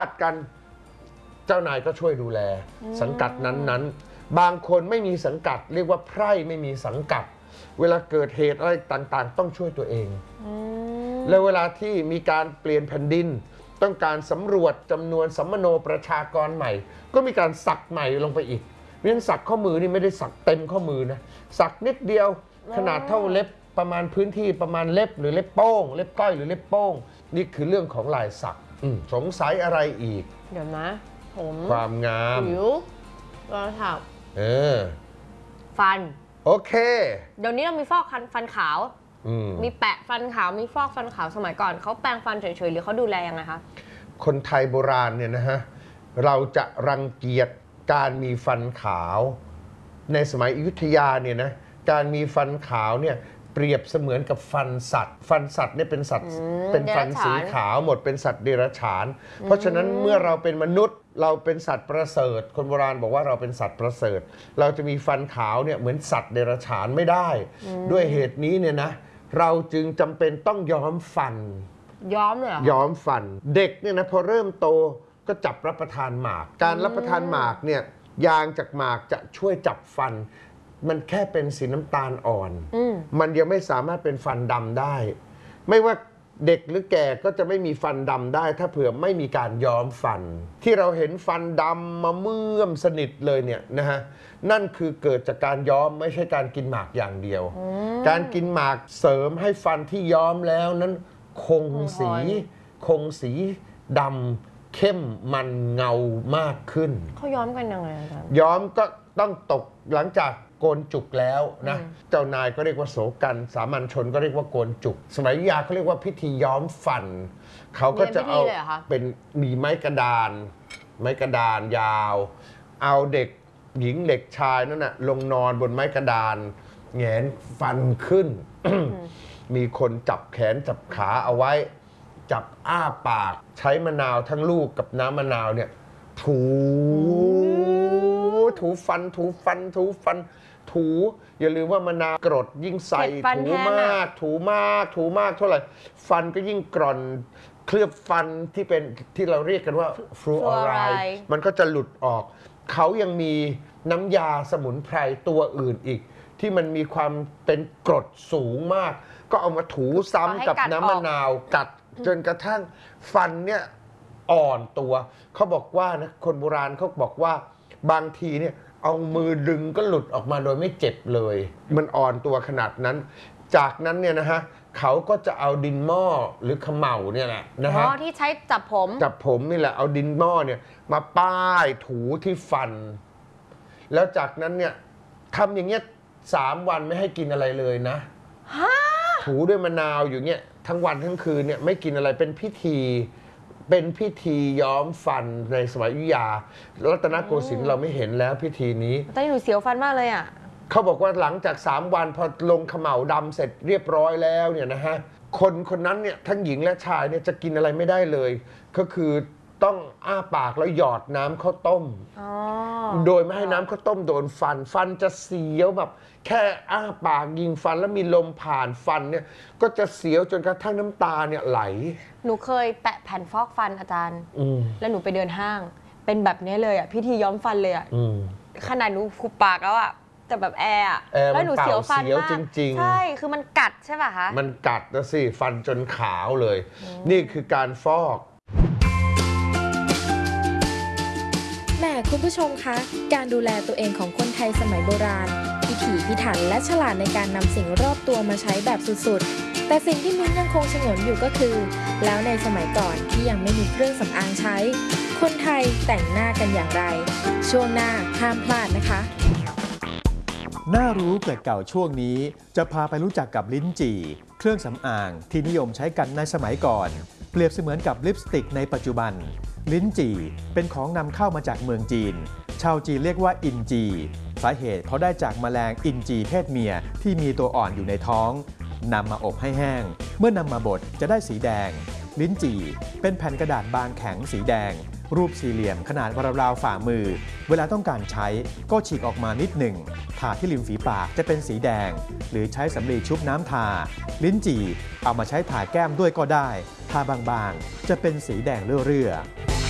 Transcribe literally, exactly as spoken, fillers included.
กัดกันเจ้านายก็ช่วยดูแลสังกัดนั้นๆบางคนไม่มีสังกัดเรียกว่าไพร่ไม่มีสังกัดเวลาเกิดเหตุอะไรต่างๆต้องช่วยตัวเองแล้วเวลาที่มีการเปลี่ยนแผ่นดินต้องการสำรวจจำนวนสัมมโนประชากรใหม่ก็มีการสักใหม่ลงไปอีกเพราะฉะนั้นสักข้อมือนี่ไม่ได้สักเต็มข้อมือนะสักนิดเดียวขนาดเท่าเล็บประมาณพื้นที่ประมาณเล็บหรือเล็บโป้งเล็บก้อยหรือเล็บโป้งนี่คือเรื่องของลายสักสงสัยอะไรอีกเดี๋ยวนะผมความงามผิวรอยถักเออฟันโอเคเดี๋ยวนี้เรามีฟอกฟันขาวมีแปะฟันขาวมีฟอกฟันขาวสมัยก่อนเขาแปรงฟันเฉยๆหรือเขาดูแลยังไงคะคนไทยโบราณเนี่ยนะฮะเราจะรังเกียจการมีฟันขาวในสมัยอยุธยาเนี่ยนะการมีฟันขาวเนี่ยเปรียบเสมือนกับฟันสัตว์ฟันสัตว์เนี่ยเป็นสัตว์เป็นฟันสีขาวหมดเป็นสัตว์เดรัจฉานเพราะฉะนั้นเมื่อเราเป็นมนุษย์เราเป็นสัตว์ประเสริฐคนโบราณบอกว่าเราเป็นสัตว์ประเสริฐเราจะมีฟันขาวเนี่ยเหมือนสัตว์เดรัจฉานไม่ได้ด้วยเหตุนี้เนี่ยนะเราจึงจำเป็นต้องย้อมฟันย้อมเลยย้อมฟันเด็กเนี่ยนะพอเริ่มโตก็จับรับประทานหมากการรับประทานหมากเนี่ยยางจากหมากจะช่วยจับฟันมันแค่เป็นสีน้ำตาลอ่อนมันยังไม่สามารถเป็นฟันดำได้ไม่ว่าเด็กหรือแก่ก็จะไม่มีฟันดำได้ถ้าเผื่อไม่มีการย้อมฟันที่เราเห็นฟันดำมาเมื่อมสนิทเลยเนี่ยนะฮะนั่นคือเกิดจากการย้อมไม่ใช่การกินหมากอย่างเดียวการกินหมากเสริมให้ฟันที่ย้อมแล้วนั้นคงสีคงสีดำเข้มมันเงามากขึ้นเขาย้อมกันยังไงอาจารย์ย้อมก็ต้องตกหลังจากโกนจุกแล้วนะเจ้านายก็เรียกว่าโสกันสามัญชนก็เรียกว่าโกนจุกสมัยยาเขาเรียกว่าพิธีย้อมฟันเขาก็จะเอาเป็นมีไม้กระดานไม้กระดานยาวเอาเด็กหญิงเด็กชายนั่นน่ะลงนอนบนไม้กระดานแหงนฟันขึ้น มีคนจับแขนจับขาเอาไว้จับอ้าปากใช้มะนาวทั้งลูกกับน้ำมะนาวเนี่ยถูถูฟันถูฟันถูฟันถูอย่าลืมว่ามะนาวกรดยิ่งใส่ถูมากถูมากถูมากเท่าไหร่ฟันก็ยิ่งกร่อนเคลือบฟันที่เป็นที่เราเรียกกันว่าฟลูออไรด์มันก็จะหลุดออกเขายังมีน้ำยาสมุนไพรตัวอื่นอีกที่มันมีความเป็นกรดสูงมากก็เอามาถูซ้ำกับน้ำมะนาวกัดจนกระทั่งฟันเนี่ยอ่อนตัวเขาบอกว่านะคนโบราณเขาบอกว่าบางทีเนี่ยเอามือดึงก็หลุดออกมาโดยไม่เจ็บเลยมันอ่อนตัวขนาดนั้นจากนั้นเนี่ยนะฮะเขาก็จะเอาดินหม้อหรือเขม่าเนี่ยแหละนะฮะที่ใช้จับผมจับผมนี่แหละเอาดินหม้อเนี่ยมาป้ายถูที่ฟันแล้วจากนั้นเนี่ยทำอย่างเงี้ยสามวันไม่ให้กินอะไรเลยนะถูด้วยมะนาวอยู่เงี้ยทั้งวันทั้งคืนเนี่ยไม่กินอะไรเป็นพิธีเป็นพิธีย้อมฟันในสมัยอยุธยารัตนโกสินทร์เราไม่เห็นแล้วพิธีนี้ตอนนี้หนูเสียวฟันมากเลยอ่ะเขาบอกว่าหลังจากสามวันพอลงเขม่าดำเสร็จเรียบร้อยแล้วเนี่ยนะฮะคนคนนั้นเนี่ยทั้งหญิงและชายเนี่ยจะกินอะไรไม่ได้เลยก็คือต้องอ้าปากแล้วหยอดน้ำข้าวต้มโดยไม่ให้น้ำข้าวต้มโดนฟันฟันจะเสียวแบบแค่อ้าปากยิงฟันแล้วมีลมผ่านฟันเนี่ยก็จะเสียวจนกระทั่งน้ำตาเนี่ยไหลหนูเคยแปะแผ่นฟอกฟันอาจารย์แล้วหนูไปเดินห้างเป็นแบบนี้เลยอ่ะพิธีย้อมฟันเลยอ่ะขนาดหนูขุบปากแล้วอ่ะแต่แบบแอร์แล้วหนูเสียวฟันมากใช่คือมันกัดใช่ป่ะคะมันกัดนะสิฟันจนขาวเลยนี่คือการฟอกแม่คุณผู้ชมคะการดูแลตัวเองของคนไทยสมัยโบราณพิถีพิถันและฉลาดในการนำสิ่งรอบตัวมาใช้แบบสุดๆแต่สิ่งที่มิ้นยังคงฉงนอยู่ก็คือแล้วในสมัยก่อนที่ยังไม่มีเครื่องสำอางใช้คนไทยแต่งหน้ากันอย่างไรช่วงหน้าห้ามพลาดนะคะน่ารู้เกิดเก่าช่วงนี้จะพาไปรู้จักกับลิ้นจี่เครื่องสำอางที่นิยมใช้กันในสมัยก่อนเปรียบเสมือนกับลิปสติกในปัจจุบันลิ้นจี่เป็นของนำเข้ามาจากเมืองจีนชาวจีนเรียกว่าอินจีสาเหตุเพราะได้จากแมลงอินจีเพศเมียที่มีตัวอ่อนอยู่ในท้องนำมาอบให้แห้งเมื่อนำมาบดจะได้สีแดงลิ้นจี่เป็นแผ่นกระดาษบางแข็งสีแดงรูปสี่เหลี่ยมขนาดราวๆฝ่ามือเวลาต้องการใช้ก็ฉีกออกมานิดหนึ่งทาที่ริมฝีปากจะเป็นสีแดงหรือใช้สำลีชุบน้ำทาลิ้นจี่เอามาใช้ทาแก้มด้วยก็ได้ทาบางๆจะเป็นสีแดงเรื่อยๆ